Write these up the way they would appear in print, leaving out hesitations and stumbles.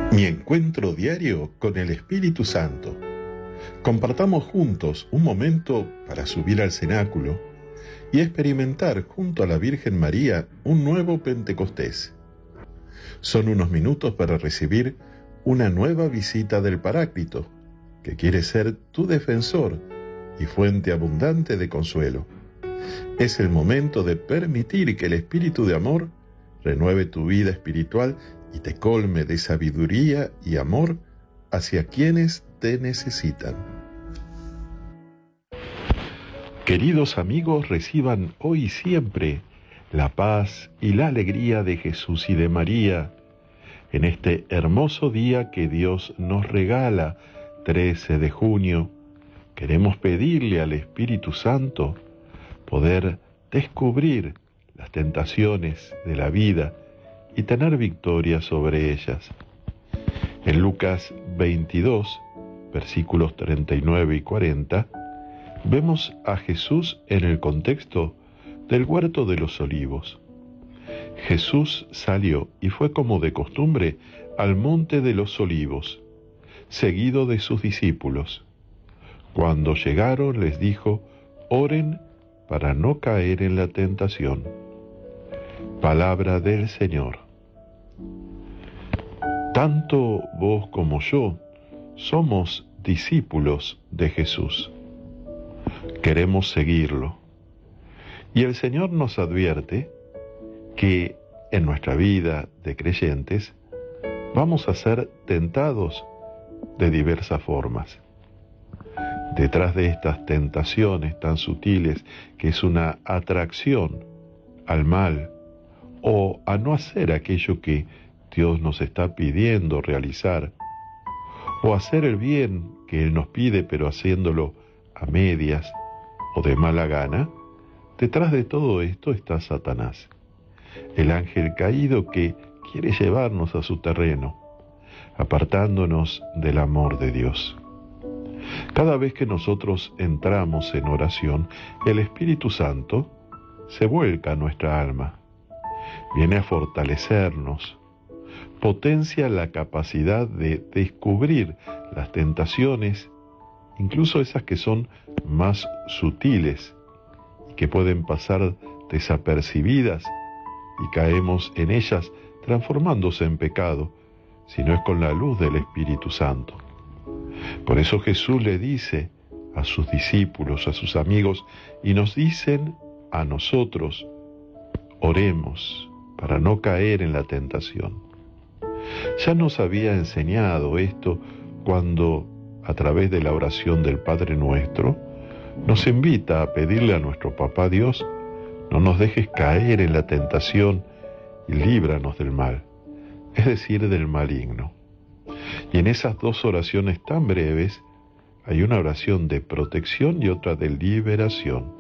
Mi encuentro diario con el Espíritu Santo. Compartamos juntos un momento para subir al cenáculo y experimentar junto a la Virgen María un nuevo Pentecostés. Son unos minutos para recibir una nueva visita del Paráclito, que quiere ser tu defensor y fuente abundante de consuelo. Es el momento de permitir que el Espíritu de amor renueve tu vida espiritual y te colme de sabiduría y amor hacia quienes te necesitan. Queridos amigos, reciban hoy y siempre la paz y la alegría de Jesús y de María en este hermoso día que Dios nos regala, 13 de junio. Queremos pedirle al Espíritu Santo poder descubrir las tentaciones de la vida y tener victoria sobre ellas. En Lucas 22, versículos 39 y 40, vemos a Jesús en el contexto del huerto de los olivos. Jesús salió y fue como de costumbre al monte de los olivos, seguido de sus discípulos. Cuando llegaron les dijo: oren para no caer en la tentación. Palabra del Señor. Tanto vos como yo somos discípulos de Jesús. Queremos seguirlo. Y el Señor nos advierte que en nuestra vida de creyentes vamos a ser tentados de diversas formas. Detrás de estas tentaciones tan sutiles, que es una atracción al mal o a no hacer aquello que Dios nos está pidiendo realizar, o hacer el bien que Él nos pide pero haciéndolo a medias o de mala gana, detrás de todo esto está Satanás, el ángel caído que quiere llevarnos a su terreno, apartándonos del amor de Dios. Cada vez que nosotros entramos en oración, el Espíritu Santo se vuelca a nuestra alma, viene a fortalecernos, potencia la capacidad de descubrir las tentaciones, incluso esas que son más sutiles y que pueden pasar desapercibidas y caemos en ellas transformándose en pecado, si no es con la luz del Espíritu Santo. Por eso Jesús le dice a sus discípulos, a sus amigos, y nos dicen a nosotros: oremos para no caer en la tentación. Ya nos había enseñado esto cuando, a través de la oración del Padre Nuestro, nos invita a pedirle a nuestro Papá Dios: no nos dejes caer en la tentación y líbranos del mal, es decir, del maligno. Y en esas dos oraciones tan breves hay una oración de protección y otra de liberación.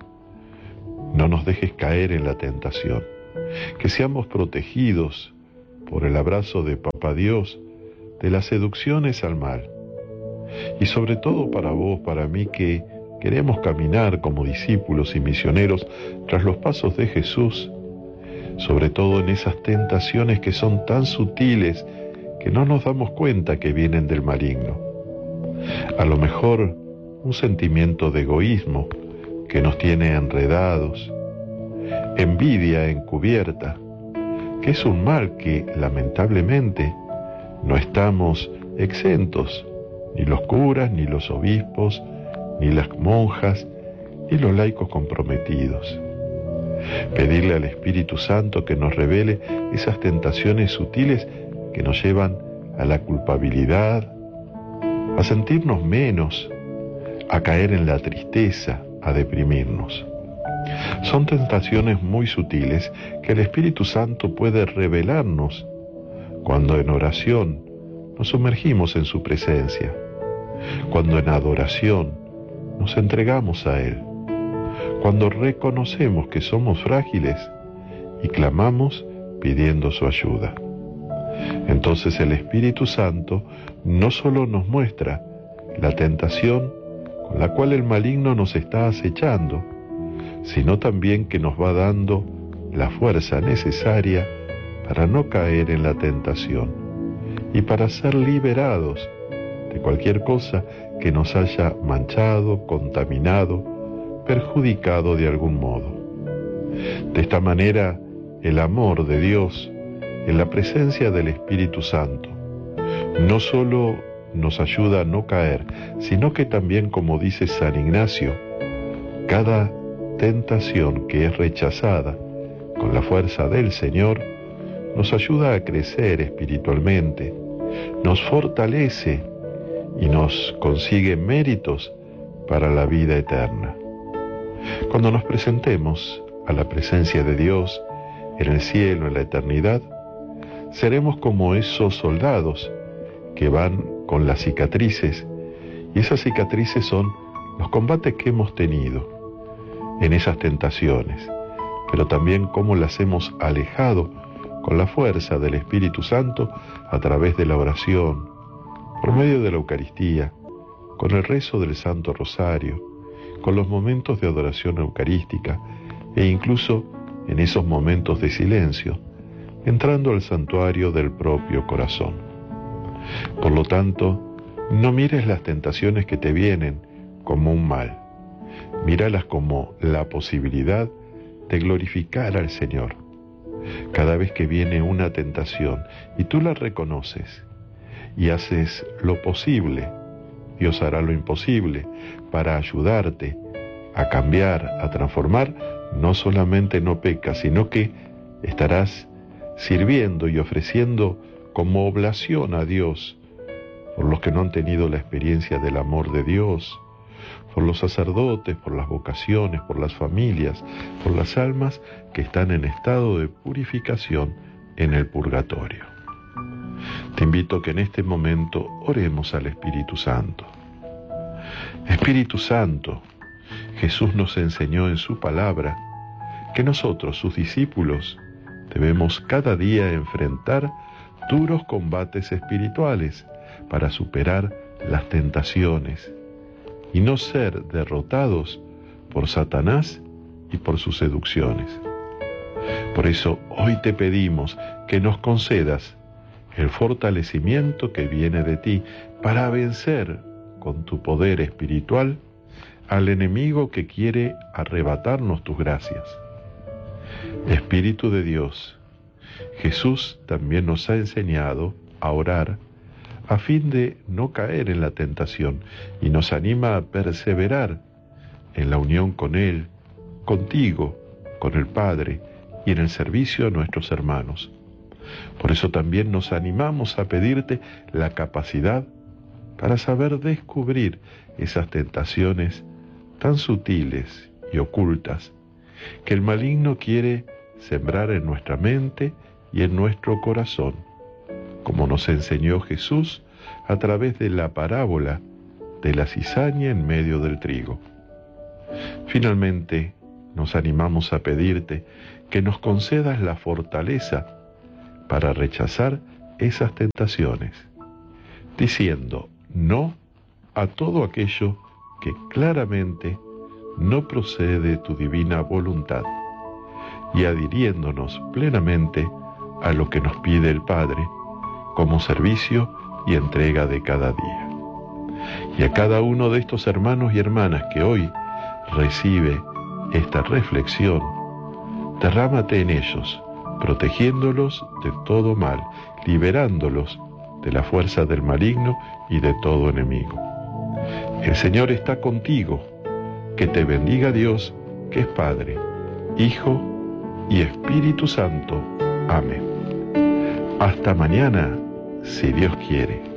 No nos dejes caer en la tentación, que seamos protegidos por el abrazo de Papá Dios de las seducciones al mal. Y sobre todo para vos, para mí, que queremos caminar como discípulos y misioneros tras los pasos de Jesús, sobre todo en esas tentaciones que son tan sutiles que no nos damos cuenta que vienen del maligno. A lo mejor un sentimiento de egoísmo que nos tiene enredados, envidia encubierta, que es un mal que lamentablemente no estamos exentos, ni los curas, ni los obispos, ni las monjas, ni los laicos comprometidos. Pedirle al Espíritu Santo que nos revele esas tentaciones sutiles que nos llevan a la culpabilidad, a sentirnos menos, a caer en la tristeza, a deprimirnos. Son tentaciones muy sutiles que el Espíritu Santo puede revelarnos cuando en oración nos sumergimos en su presencia, cuando en adoración nos entregamos a Él, cuando reconocemos que somos frágiles y clamamos pidiendo su ayuda. Entonces el Espíritu Santo no solo nos muestra la tentación con la cual el maligno nos está acechando, sino también que nos va dando la fuerza necesaria para no caer en la tentación, y para ser liberados de cualquier cosa que nos haya manchado, contaminado, perjudicado de algún modo. De esta manera, el amor de Dios, en la presencia del Espíritu Santo, no solo nos ayuda a no caer, sino que también, como dice San Ignacio, cada tentación que es rechazada con la fuerza del Señor, nos ayuda a crecer espiritualmente, nos fortalece y nos consigue méritos para la vida eterna. Cuando nos presentemos a la presencia de Dios en el cielo, en la eternidad, seremos como esos soldados que van con las cicatrices, y esas cicatrices son los combates que hemos tenido en esas tentaciones, pero también cómo las hemos alejado con la fuerza del Espíritu Santo a través de la oración, por medio de la Eucaristía, con el rezo del Santo Rosario, con los momentos de adoración eucarística e incluso en esos momentos de silencio, entrando al santuario del propio corazón. Por lo tanto, no mires las tentaciones que te vienen como un mal, míralas como la posibilidad de glorificar al Señor. Cada vez que viene una tentación y tú la reconoces y haces lo posible, Dios hará lo imposible para ayudarte a cambiar, a transformar. No solamente no pecas, sino que estarás sirviendo y ofreciendo como oblación a Dios por los que no han tenido la experiencia del amor de Dios, por los sacerdotes, por las vocaciones, por las familias, por las almas que están en estado de purificación en el purgatorio. Te invito a que en este momento oremos al Espíritu Santo. Espíritu Santo, Jesús nos enseñó en su palabra que nosotros, sus discípulos, debemos cada día enfrentar duros combates espirituales para superar las tentaciones y no ser derrotados por Satanás y por sus seducciones. Por eso hoy te pedimos que nos concedas el fortalecimiento que viene de ti para vencer con tu poder espiritual al enemigo que quiere arrebatarnos tus gracias. Espíritu de Dios, Jesús también nos ha enseñado a orar a fin de no caer en la tentación y nos anima a perseverar en la unión con Él, contigo, con el Padre y en el servicio a nuestros hermanos. Por eso también nos animamos a pedirte la capacidad para saber descubrir esas tentaciones tan sutiles y ocultas que el maligno quiere sembrar en nuestra mente y en nuestro corazón, como nos enseñó Jesús a través de la parábola de la cizaña en medio del trigo. Finalmente, nos animamos a pedirte que nos concedas la fortaleza para rechazar esas tentaciones, diciendo no a todo aquello que claramente no procede de tu divina voluntad y adhiriéndonos plenamente a lo que nos pide el Padre como servicio y entrega de cada día. Y a cada uno de estos hermanos y hermanas que hoy recibe esta reflexión, derrámate en ellos, protegiéndolos de todo mal, liberándolos de la fuerza del maligno y de todo enemigo. El Señor está contigo, que te bendiga Dios, que es Padre, Hijo y Espíritu Santo. Amén. Hasta mañana, si Dios quiere.